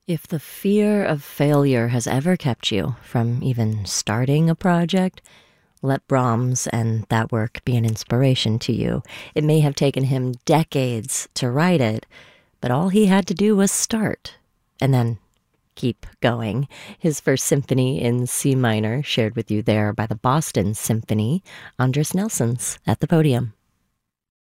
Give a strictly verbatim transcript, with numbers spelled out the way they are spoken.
If the fear of failure has ever kept you from even starting a project, let Brahms and that work be an inspiration to you. It may have taken him decades to write it, but all he had to do was start, and then keep going. His first symphony in C minor, shared with you there by the Boston Symphony, Andres Nelson's at the podium.